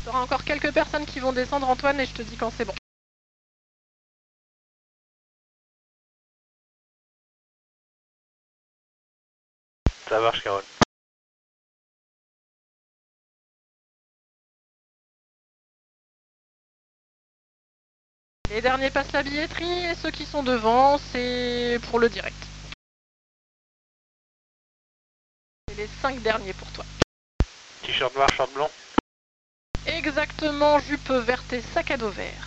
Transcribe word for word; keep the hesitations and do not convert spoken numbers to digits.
Tu auras encore quelques personnes qui vont descendre, Antoine, et je te dis quand c'est bon. Ça marche, Carole. Les derniers passent la billetterie et ceux qui sont devant, c'est pour le direct. C'est les cinq derniers pour toi. T-shirt noir, short blanc. Exactement, jupe verte et sac à dos vert.